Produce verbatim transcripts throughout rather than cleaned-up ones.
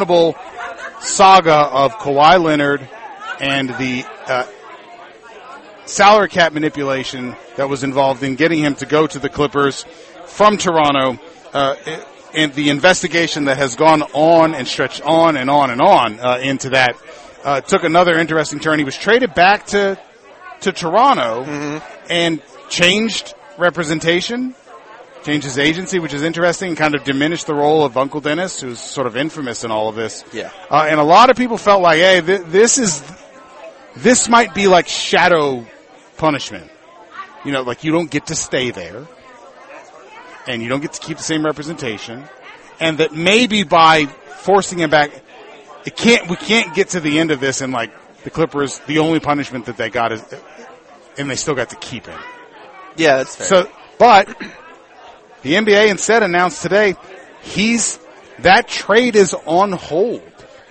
interminable saga of Kawhi Leonard and the uh, salary cap manipulation that was involved in getting him to go to the Clippers from Toronto, uh, and the investigation that has gone on and stretched on and on and on uh, into that uh, took another interesting turn. He was traded back to to Toronto mm-hmm. and changed representation, changed his agency, which is interesting, and kind of diminished the role of Uncle Dennis, who's sort of infamous in all of this. Yeah. Uh, and a lot of people felt like, hey, th- this is this might be like shadow punishment. You know, like you don't get to stay there, and you don't get to keep the same representation, and that maybe by forcing him back, it can't. We can't get to the end of this and like the Clippers. The only punishment that they got is, and they still got to keep him. Yeah, that's fair. So, but the N B A instead announced today he's that trade is on hold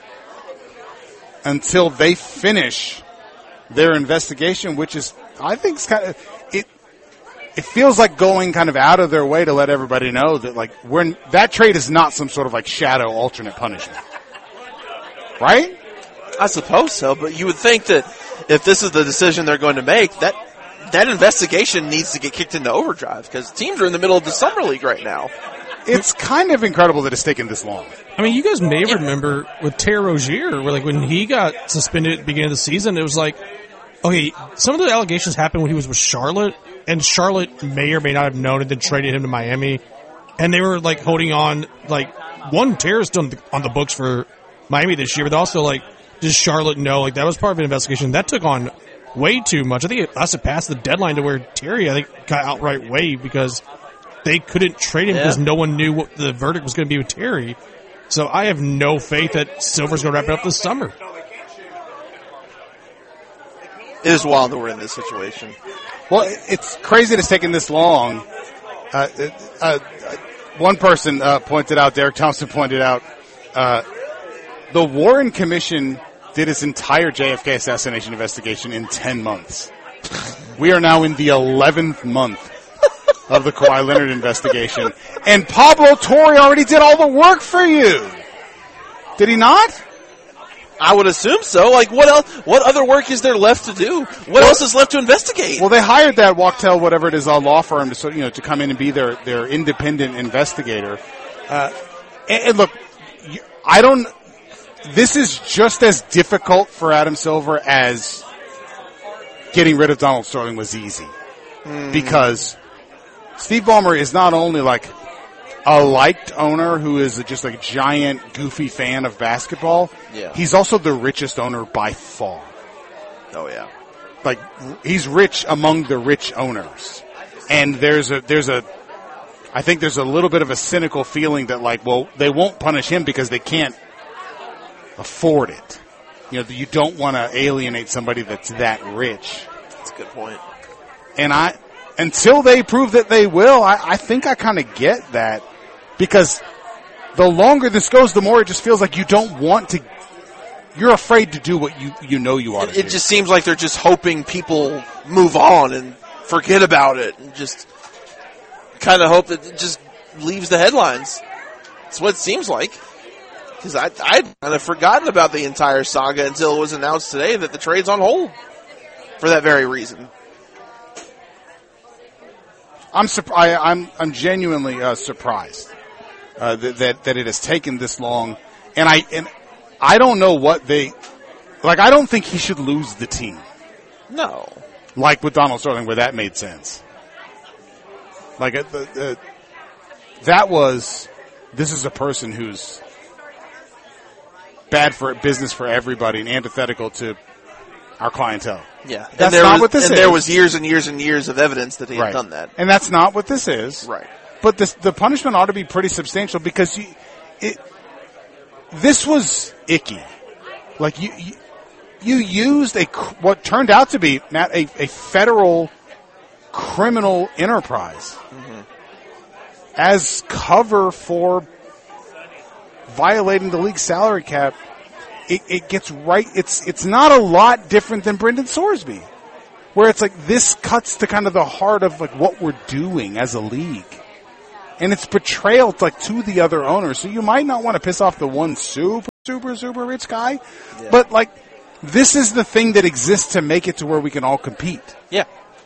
until they finish their investigation, which is, I think, it's kind of it. It feels like going kind of out of their way to let everybody know that like we're that trade is not some sort of like shadow alternate punishment, right? I suppose so, but you would think that if this is the decision they're going to make, that that investigation needs to get kicked into overdrive because teams are in the middle of the summer league right now. It's kind of incredible that it's taken this long. I mean, you guys may remember with Terry Rozier, where like when he got suspended at the beginning of the season, it was like, okay, some of the allegations happened when he was with Charlotte, and Charlotte may or may not have known and then traded him to Miami, and they were like holding on, like one Terry's still on the, on the books for Miami this year, but also like does Charlotte know like that was part of an investigation that took on way too much. I think it must have passed the deadline to where Terry, I think, got outright waived because they couldn't trade him because yeah. no one knew what the verdict was going to be with Terry. So I have no faith that Silver's going to wrap it up this summer. It is wild that we're in this situation. Well, it's crazy that it's taken this long. Uh, uh, one person uh, pointed out, Derek Thompson pointed out, uh, the Warren Commission did its entire J F K assassination investigation in ten months. We are now in the eleventh month of the Kawhi Leonard investigation. And Pablo Torre already did all the work for you. Did he not? I would assume so. Like, what else? What other work is there left to do? What well, else is left to investigate? Well, they hired that Wachtell, whatever it is, a law firm to sort of, you know, to come in and be their their independent investigator. Uh, and, and look, I don't. This is just as difficult for Adam Silver as getting rid of Donald Sterling was easy, mm. because Steve Ballmer is not only like a liked owner who is just a giant, goofy fan of basketball. Yeah. He's also the richest owner by far. Oh yeah, like he's rich among the rich owners, and there's a there's a, I think there's a little bit of a cynical feeling that like, well, they won't punish him because they can't afford it. You know, you don't want to alienate somebody that's that rich. That's a good point. And I, until they prove that they will, I, I think I kind of get that. Because the longer this goes, the more it just feels like you don't want to, you're afraid to do what you, you know you ought to it, do. It just seems like they're just hoping people move on and forget about it and just kind of hope that it just leaves the headlines. That's what it seems like. Because I, I'd kind of forgotten about the entire saga until it was announced today that the trade's on hold for that very reason. I'm surp- I, I'm I'm genuinely uh, surprised uh, that, that that it has taken this long, and I and I don't know what they like. I don't think he should lose the team. No, like with Donald Sterling, where that made sense. Like uh, the, the, that was this is a person who's bad for business for everybody and antithetical to our clientele. Yeah, that's and there not was, what this and is. there was years and years and years of evidence that he right. had done that, and that's not what this is. Right. But this, the punishment ought to be pretty substantial because you, it, this was icky. Like you, you, you used a what turned out to be Matt a, a federal criminal enterprise mm-hmm. as cover for violating the league's salary cap. It, it gets right. It's it's not a lot different than Brendan Sorsby, where it's like this cuts to kind of the heart of like what we're doing as a league, and it's betrayal like to the other owners. So you might not want to piss off the one super super, super rich guy. Yeah. But, like, this is the thing that exists to make it to where we can all compete. Yeah.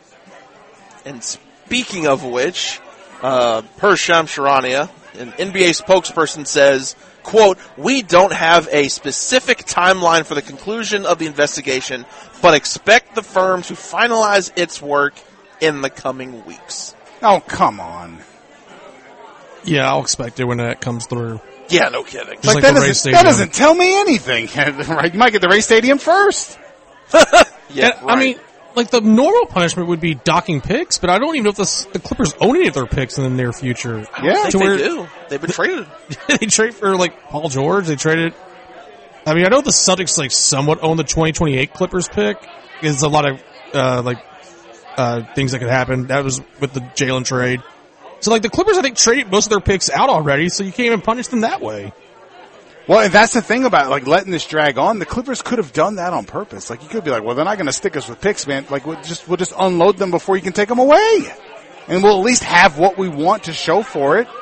And speaking of which, uh, Hersham Sharania, an N B A spokesperson, says, quote, "We don't have a specific timeline for the conclusion of the investigation, but expect the firm to finalize its work in the coming weeks." Oh, come on. Yeah, I'll expect it when that comes through. Yeah, no kidding. Just Like, like that, the Ray doesn't, Stadium. that doesn't tell me anything. Right? You might get the Ray Stadium first. Yeah, And, I mean, like the normal punishment would be docking picks, but I don't even know if the, the Clippers own any of their picks in the near future. I Yeah. think to they where- do. They've been traded. They trade for like Paul George. They traded. I mean, I know the Celtics like somewhat own the twenty twenty-eight Clippers pick. There's a lot of uh, like uh, things that could happen. That was with the Jalen trade. So like the Clippers, I think traded most of their picks out already, so you can't even punish them that way. Well, and that's the thing about like letting this drag on. The Clippers could have done that on purpose. Like you could be like, well, they're not going to stick us with picks, man. Like we'll just we'll just unload them before you can take them away, and we'll at least have what we want to show for it.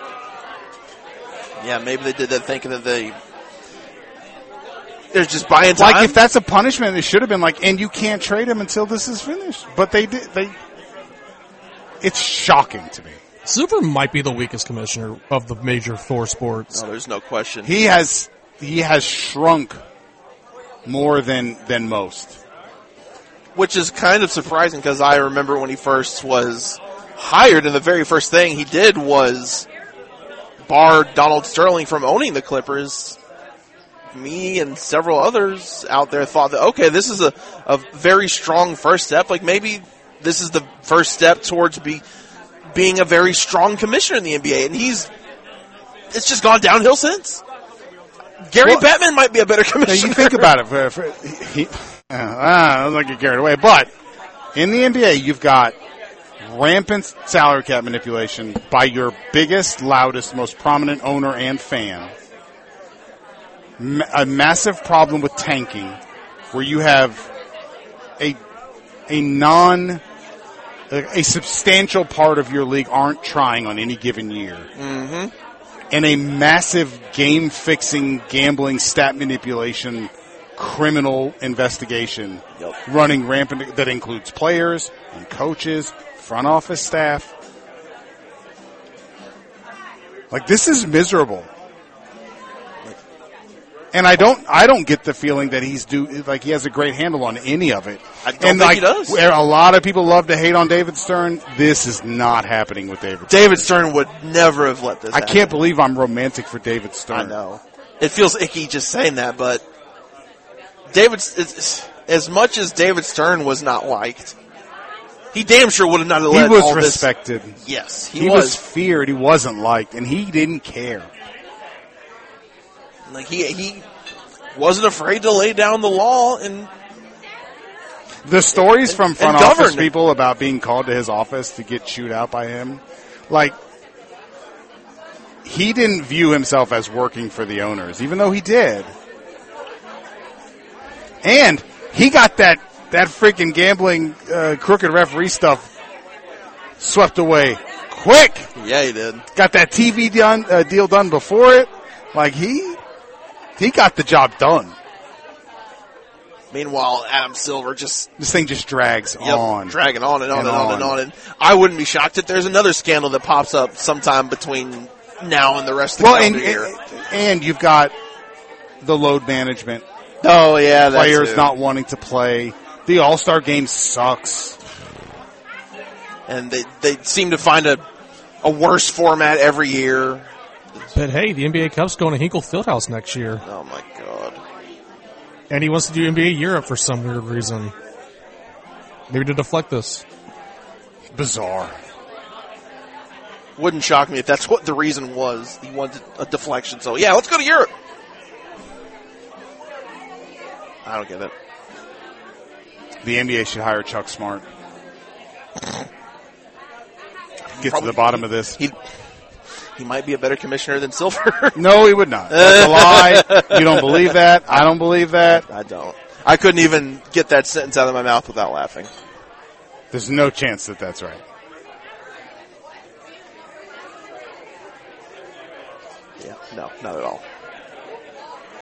Yeah, maybe they did that thinking that they they're just buying time. Like if that's a punishment, it should have been like, and you can't trade him until this is finished. But they did. They. It's shocking to me. Super might be the weakest commissioner of the major four sports. No, there's no question. He has he has shrunk more than than most. Which is kind of surprising because I remember when he first was hired, and the very first thing he did was bar Donald Sterling from owning the Clippers. Me and several others out there thought that, okay, this is a, a very strong first step. Like maybe this is the first step towards be, being a very strong commissioner in the N B A, and he's it's just gone downhill since. Gary Well, Bettman might be a better Now, commissioner. you think about it. For, for, he, uh, I don't like get carried away, but in the N B A, you've got rampant salary cap manipulation by your biggest, loudest, most prominent owner and fan. Ma- a massive problem with tanking, where you have a a non a, a substantial part of your league aren't trying on any given year. Mm-hmm. And a massive game-fixing, gambling, stat manipulation, criminal investigation Yep. running rampant that includes players and coaches, front office staff. Like, this is miserable. And I don't, I don't get the feeling that he's do like he has a great handle on any of it. I don't and think like, he does. Where a lot of people love to hate on David Stern, this is not happening with David. David Stern would never have let this I happen. can't believe I'm romantic for David Stern. I know. It feels icky just saying that, but David, it's, as much as David Stern was not liked, he damn sure would have not He let was all respected. this. Yes, he, He was. was. feared. He wasn't liked, and he didn't care. Like he he wasn't afraid to lay down the law, and The stories from front and office governed. people about being called to his office to get chewed out by him, like, he didn't view himself as working for the owners, even though he did. And he got that, that freaking gambling, uh, crooked referee stuff swept away quick. yeah, he did. Got that T V done, uh, deal done before it. Like, he, he got the job done. Meanwhile, Adam Silver just This thing just drags yep, on. dragging on and on and, And on and on. on. And I wouldn't be shocked if there's another scandal that pops up sometime between now and the rest of the Well, and, calendar year. and and you've got the load management, Oh yeah, that's players it. not wanting to play. The All Star game sucks. and they they seem to find a a worse format every year. But hey, the N B A Cup's going to Hinkle Fieldhouse next year, Oh my god. and he wants to do N B A Europe for some weird reason. Maybe to deflect this. Bizarre. Wouldn't shock me if that's what the reason was. He wanted a deflection. So yeah, let's go to Europe. I don't get it. The N B A should hire Chuck Smart. Get Probably- to the bottom of this. He he might be a better commissioner than Silver. No, he would not. That's a lie. You don't believe that. I don't believe that. I don't. I couldn't even get that sentence out of my mouth without laughing. There's no chance that that's right. Yeah, no, not at all.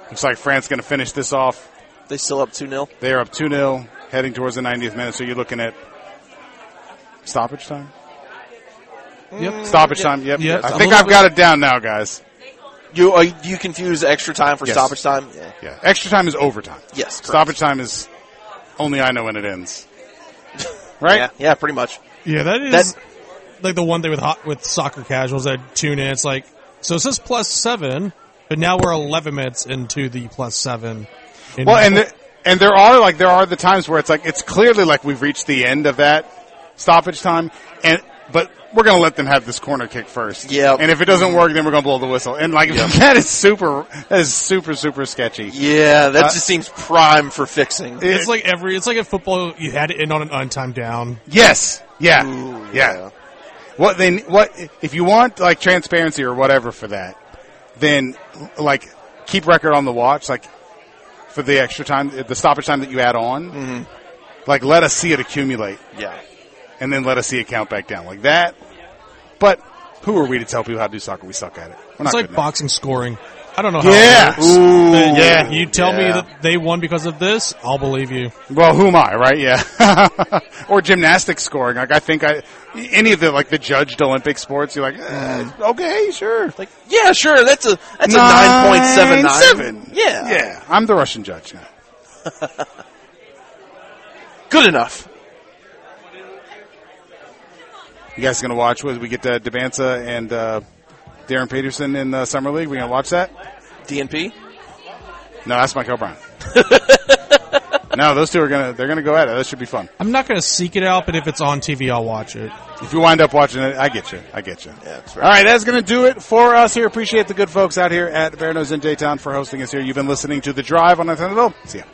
Looks like France going to finish this off. They still up two nil. They are up two nil, heading towards the ninetieth minute. So you're looking at stoppage time? Yep. Stoppage time, yep. Yep. I A think little I've got it down now, guys. You uh, do you confuse extra time for Yes. stoppage time? Yeah. Yeah. Extra time is overtime. Yes. correct. Stoppage time is only I know when it ends. Right? Yeah. Yeah. Pretty much. Yeah, that is That- like the one thing with hot, with soccer casuals that tune in. It's like, so it says plus seven, but now we're eleven minutes into the plus seven. And Well, and the, and there are like there are the times where it's like it's clearly like we've reached the end of that stoppage time, and but we're going to let them have this corner kick first. Yep. And if it doesn't work, then we're going to blow the whistle. And like that is super. That is super super sketchy. Yeah. That Uh, just seems prime for fixing. it's like every, it's like in football, you had it in on an untimed down. Yes. Yeah. Ooh, yeah. What then? What if you want like transparency or whatever for that? Then like keep record on the watch, like for the extra time, the stoppage time that you add on. Mm-hmm. Like let us see it accumulate, Yeah. and then let us see it count back down like that. But who are we to tell people how to do soccer? We suck at it. We're It's not like good enough. boxing scoring. I don't know how Yeah. it works. Ooh, But yeah. You tell me Yeah. that they won because of this, I'll believe you. Well, who am I, right? Yeah. Or gymnastics scoring. Like I think I any of the like the judged Olympic sports. You're like, eh, okay, sure. Like, yeah, sure. That's a that's a nine point seven nine. Seven. Yeah. Yeah. I'm the Russian judge now. Good enough. You guys gonna watch? What, we get uh, Debanza and uh, Darren Peterson in the summer league. We gonna watch that? D N P. No, that's Mike O'Brien. No, those two are gonna they're gonna go at it. That should be fun. I'm not going to seek it out, but if it's on T V, I'll watch it. If you wind up watching it, I get you. I get you. Yeah, that's All right, that's going to do it for us here. Appreciate the good folks out here at Bear Nose in Daytown for hosting us here. You've been listening to The Drive on Nintendo. See ya.